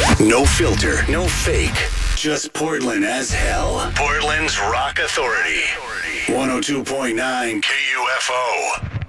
No filter, no fake. Just Portland as hell. Portland's Rock Authority. 102.9 KUFO.